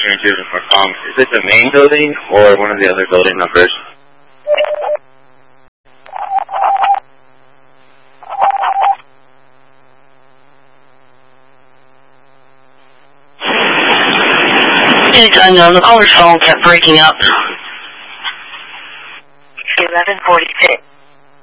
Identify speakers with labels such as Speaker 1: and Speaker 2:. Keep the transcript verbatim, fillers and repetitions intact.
Speaker 1: you're giving for calm. Is it the main building or one of the other building numbers?
Speaker 2: It's unknown. The caller's phone kept breaking up.
Speaker 3: eleven forty-six.